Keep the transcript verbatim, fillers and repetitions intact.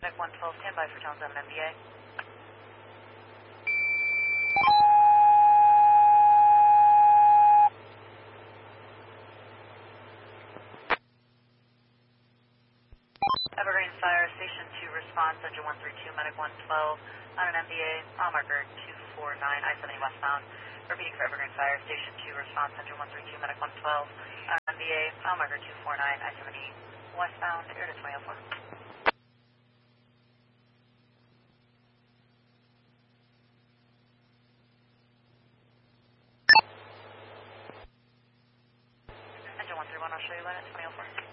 Medic one twelve, standby for Town seven M B A. Evergreen Fire Station two response, engine one three two, Medic one twelve, on an M B A, mile marker two four nine, I seventy westbound. Repeating for Evergreen Fire Station two response, engine one three two, Medic one twelve, on an M B A, mile marker two four nine, I seventy westbound, air to twenty oh four. Engine one three one, I'll show you when at twenty oh four.